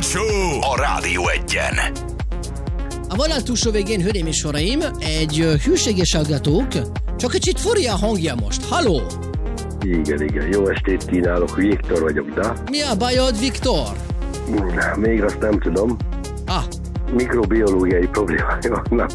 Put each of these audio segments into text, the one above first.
Kálmán Show a Rádió Egyen. A vonal túlsó végén, hölgyeim és uraim, egy hűséges hallgatók, csak kicsit furja a hangja most. Halló! Igen, jó estét kínálok, Viktor vagyok, de... Mi a bajod, Viktor? Még azt nem tudom. Mikrobiológiai problémái vannak.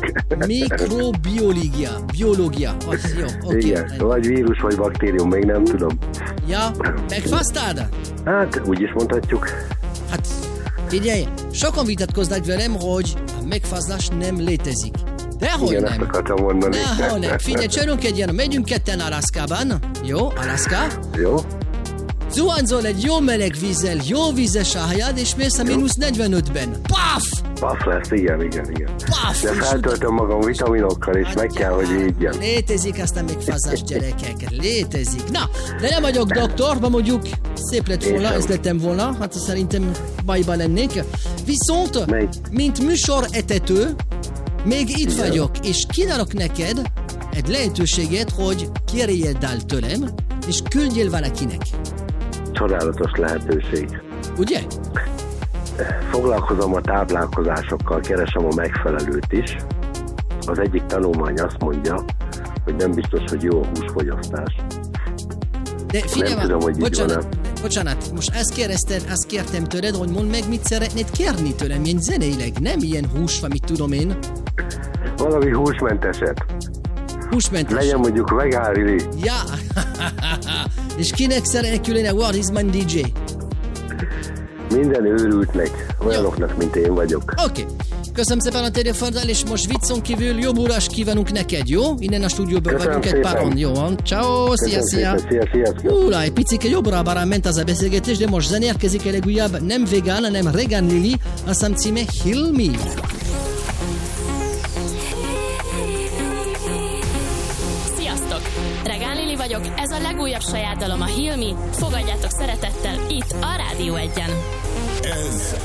Biológia, az jó, oké. Igen, vagy vírus, vagy baktérium, még nem tudom. Ja, megfáztad? Hát, úgy is mondhatjuk. Hát, figyelj, sokan vitatkoznak velem, hogy a megfázás nem létezik. Dehogy igen, nem. ezt akartam mondani. Dehogy nem. Figyelj, csinálunk egy ilyen, megyünk ketten Alaszkában. Jó, Alaszka. Jó. Zuhanyzol egy jó meleg vízzel, jó vízes ájad, és mész a -45-ben. Paf! Paf lesz, igen. Paf! De feltöltöm magam vitaminokkal, és meg kell, hogy így. Létezik aztán még fázás, gyerekek. Létezik. Na, de nem vagyok doktor, ma mondjuk szép lett volna, ez lettem volna, hát szerintem bajban lennék. Viszont, mint műsoretető, még itt vagyok, és kínálok neked egy lehetőséget, hogy kérjél el tőlem, és küldjél valakinek. Csodálatos lehetőség. Ugye? Foglalkozom a táplálkozásokkal, keresem a megfelelőt is. Az egyik tanulmány azt mondja, hogy nem biztos, hogy jó a húsfogyasztás. De figyelj, nem tudom, hogy bocsánat, most ezt kértem tőled, hogy mondd meg, mit szeretnéd kérni tőlem, ilyen zeneileg, nem ilyen hús, mit tudom én. Valami húsmenteset. Húsmentes. Legyen mondjuk vegán. Ja, és kinek szeretnék küldeni a What is my DJ? Minden őrültnek, olyanoknak, mint én vagyok. Oké. Köszönöm szépen a telefonnal, és most viccon kívül jobb urást kívánunk neked, jó? Innen a stúdióban vagyunk egy páron, jó van? Ciao, szia! Szia. Egy picike jobbra-balra ment az a beszélgetés, de most zenérkezik a legújabb, nem vegán, hanem Regan Lili, a szám címe Heal Me. Regan Lili vagyok, ez a legújabb saját dalom, a Heal Me. Fogadjátok szeretettel itt a Rádió Egyen. Ez